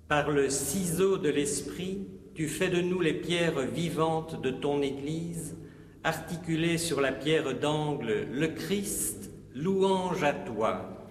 Par le ciseau de l'esprit, tu fais de nous les pierres vivantes de ton Église, articulées sur la pierre d'angle, le Christ, louange à toi.